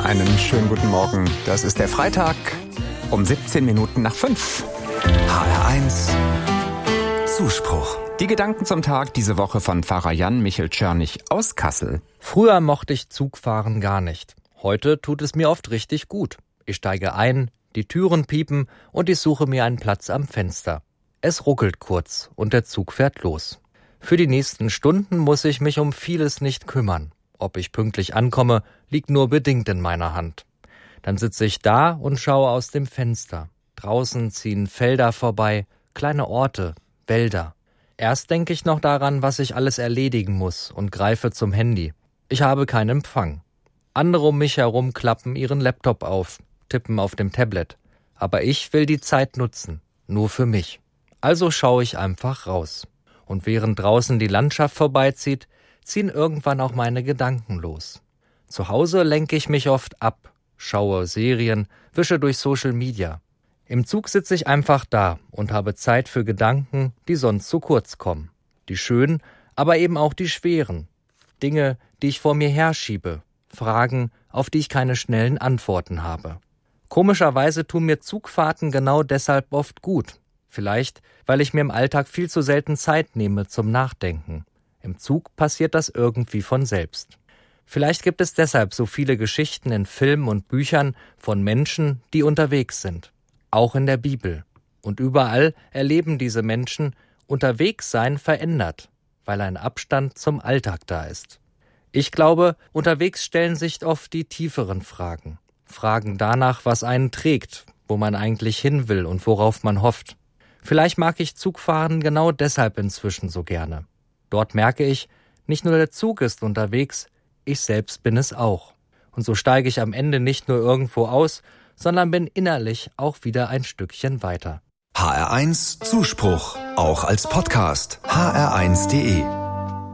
Einen schönen guten Morgen. Das ist der Freitag um 17 Minuten nach 5. HR1 Zuspruch. Die Gedanken zum Tag diese Woche von Pfarrer Jan Michel Czernig aus Kassel. Früher mochte ich Zugfahren gar nicht. Heute tut es mir oft richtig gut. Ich steige ein, die Türen piepen und ich suche mir einen Platz am Fenster. Es ruckelt kurz und der Zug fährt los. Für die nächsten Stunden muss ich mich um vieles nicht kümmern. Ob ich pünktlich ankomme, liegt nur bedingt in meiner Hand. Dann sitze ich da und schaue aus dem Fenster. Draußen ziehen Felder vorbei, kleine Orte, Wälder. Erst denke ich noch daran, was ich alles erledigen muss und greife zum Handy. Ich habe keinen Empfang. Andere um mich herum klappen ihren Laptop auf, tippen auf dem Tablet. Aber ich will die Zeit nutzen, nur für mich. Also schaue ich einfach raus. Und während draußen die Landschaft vorbeizieht, ziehen irgendwann auch meine Gedanken los. Zu Hause lenke ich mich oft ab, schaue Serien, wische durch Social Media. Im Zug sitze ich einfach da und habe Zeit für Gedanken, die sonst zu kurz kommen. Die schönen, aber eben auch die schweren. Dinge, die ich vor mir herschiebe. Fragen, auf die ich keine schnellen Antworten habe. Komischerweise tun mir Zugfahrten genau deshalb oft gut. Vielleicht, weil ich mir im Alltag viel zu selten Zeit nehme zum Nachdenken. Im Zug passiert das irgendwie von selbst. Vielleicht gibt es deshalb so viele Geschichten in Filmen und Büchern von Menschen, die unterwegs sind. Auch in der Bibel. Und überall erleben diese Menschen, unterwegs sein verändert, weil ein Abstand zum Alltag da ist. Ich glaube, unterwegs stellen sich oft die tieferen Fragen. Fragen danach, was einen trägt, wo man eigentlich hin will und worauf man hofft. Vielleicht mag ich Zugfahren genau deshalb inzwischen so gerne. Dort merke ich, nicht nur der Zug ist unterwegs, ich selbst bin es auch. Und so steige ich am Ende nicht nur irgendwo aus, sondern bin innerlich auch wieder ein Stückchen weiter. HR1 Zuspruch, auch als Podcast. hr1.de